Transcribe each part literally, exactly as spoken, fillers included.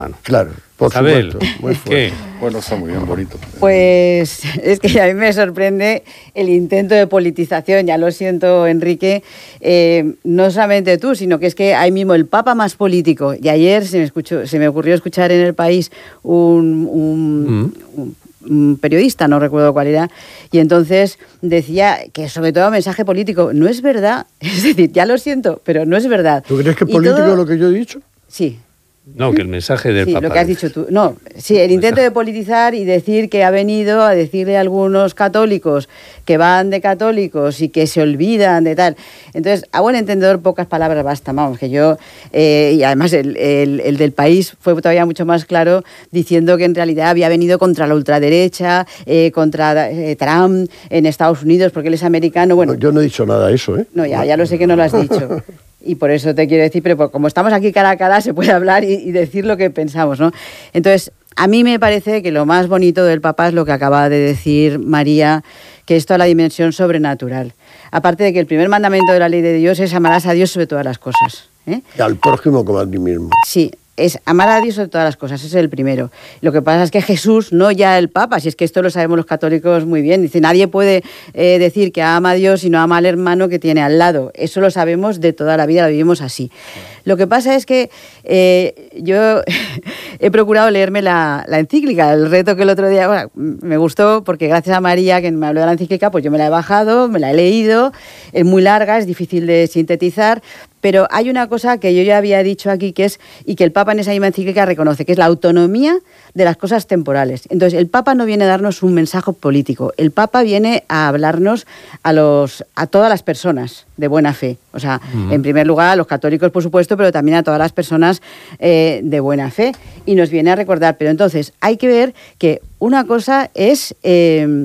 Claro, por Isabel, supuesto, muy fuerte. ¿qué? Bueno, está muy bien, bonito. Pues es que a mí me sorprende el intento de politización, ya lo siento, Enrique, eh, no solamente tú, sino que es que hay mismo el Papa más político. Y ayer se me, escuchó, se me ocurrió escuchar en El País un, un, mm. un, un periodista, no recuerdo cuál era, y entonces decía que sobre todo mensaje político. No es verdad, es decir, ya lo siento, pero no es verdad. ¿Tú crees que es y político todo... lo que yo he dicho? Sí. No, que el mensaje del sí, Papa. Lo que has dicho tú. No, sí, el intento de politizar y decir que ha venido a decirle a algunos católicos que van de católicos y que se olvidan de tal. Entonces, a buen entendedor, pocas palabras basta. Vamos, que yo... Eh, y además el, el, el del País fue todavía mucho más claro diciendo que en realidad había venido contra la ultraderecha, eh, contra eh, Trump en Estados Unidos, porque él es americano. Bueno, no, yo no he dicho nada de eso, ¿eh? No, ya, ya lo sé que no lo has dicho. Y por eso te quiero decir, pero como estamos aquí cara a cara, se puede hablar y, y decir lo que pensamos, ¿no? Entonces, a mí me parece que lo más bonito del Papa es lo que acaba de decir María, que es toda la dimensión sobrenatural. Aparte de que el primer mandamiento de la ley de Dios es amarás a Dios sobre todas las cosas, ¿eh? Y al prójimo como a ti mismo. Sí. Es amar a Dios sobre todas las cosas, ese es el primero. Lo que pasa es que Jesús, no ya el Papa, si es que esto lo sabemos los católicos muy bien, dice, nadie puede eh, decir que ama a Dios y no ama al hermano que tiene al lado. Eso lo sabemos de toda la vida, lo vivimos así. Lo que pasa es que eh, yo he procurado leerme la, la encíclica, el reto que el otro día, bueno, me gustó porque gracias a María que me habló de la encíclica, pues yo me la he bajado, me la he leído, es muy larga, es difícil de sintetizar, pero hay una cosa que yo ya había dicho aquí que es, y que el Papa en esa misma encíclica reconoce, que es la autonomía de las cosas temporales. Entonces, el Papa no viene a darnos un mensaje político, el Papa viene a hablarnos a, los, a todas las personas de buena fe. O sea, uh-huh. en primer lugar a los católicos, por supuesto, pero también a todas las personas eh, de buena fe. Y nos viene a recordar, pero entonces hay que ver que una cosa es... Eh,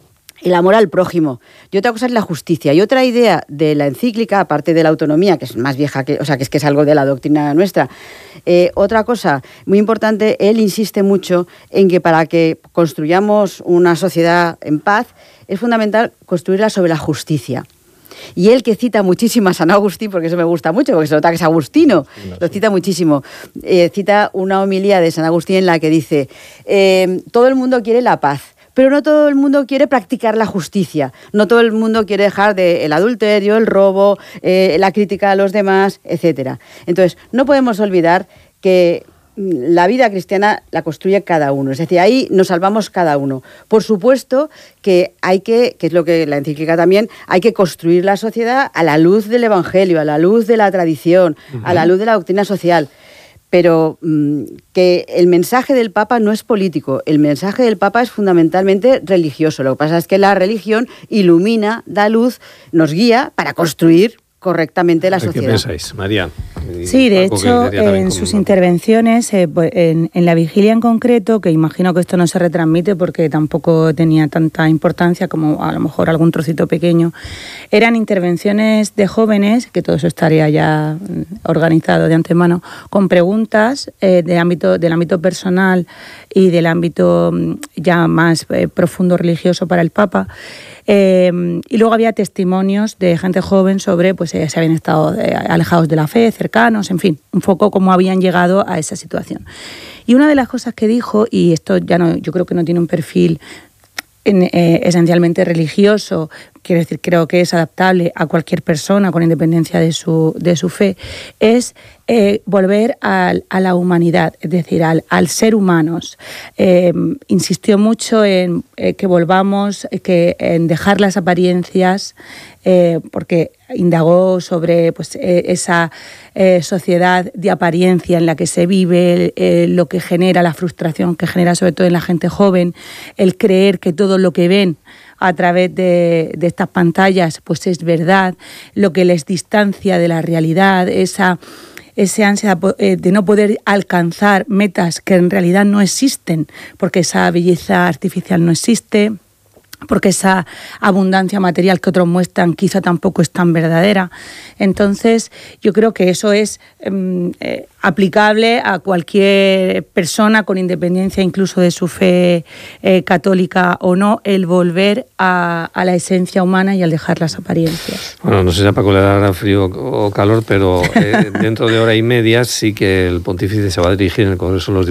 el amor al prójimo, y otra cosa es la justicia. Y otra idea de la encíclica, aparte de la autonomía, que es más vieja, que, o sea, que es que es algo de la doctrina nuestra, eh, otra cosa muy importante, él insiste mucho en que para que construyamos una sociedad en paz, es fundamental construirla sobre la justicia. Y él, que cita muchísimo a San Agustín, porque eso me gusta mucho, porque se nota que es agustino, lo cita muchísimo, eh, cita una homilía de San Agustín en la que dice, eh, todo el mundo quiere la paz, pero no todo el mundo quiere practicar la justicia, no todo el mundo quiere dejar de el adulterio, el robo, eh, la crítica a los demás, etcétera. Entonces, no podemos olvidar que la vida cristiana la construye cada uno, es decir, ahí nos salvamos cada uno. Por supuesto que hay que, que es lo que la encíclica también, hay que construir la sociedad a la luz del Evangelio, a la luz de la tradición, uh-huh. a la luz de la doctrina social. Pero mmm, que el mensaje del Papa no es político, el mensaje del Papa es fundamentalmente religioso. Lo que pasa es que la religión ilumina, da luz, nos guía para construir correctamente la sociedad. ¿Qué pensáis, María? Sí, de hecho, en sus intervenciones, eh, en, en la vigilia en concreto, que imagino que esto no se retransmite porque tampoco tenía tanta importancia como a lo mejor algún trocito pequeño, eran intervenciones de jóvenes, que todo eso estaría ya organizado de antemano, con preguntas eh, del ámbito, del ámbito personal y del ámbito ya más eh, profundo religioso para el Papa. Eh, y luego había testimonios de gente joven sobre, pues, eh, se habían estado eh, alejados de la fe, cercanos, en fin, un poco cómo habían llegado a esa situación. Y una de las cosas que dijo, y esto ya no, yo creo que no tiene un perfil en, eh, esencialmente religioso, quiero decir, creo que es adaptable a cualquier persona con independencia de su, de su fe, es eh, volver al, a la humanidad, es decir, al, al ser humanos. Eh, insistió mucho en eh, que volvamos, que en dejar las apariencias, eh, porque indagó sobre pues, eh, esa eh, sociedad de apariencia en la que se vive, eh, lo que genera, la frustración que genera sobre todo en la gente joven, el creer que todo lo que ven a través de, de estas pantallas pues es verdad, lo que les distancia de la realidad, esa, esa ansia de no poder alcanzar metas que en realidad no existen, porque esa belleza artificial no existe. porque esa abundancia material que otros muestran quizá tampoco es tan verdadera. Entonces, yo creo que eso es eh, eh, aplicable a cualquier persona con independencia incluso de su fe eh, católica o no, el volver a, a la esencia humana y al dejar las apariencias. Bueno, no sé si a Paco le dará frío o calor, pero eh, dentro de hora y media sí que el pontífice se va a dirigir en el Congreso de los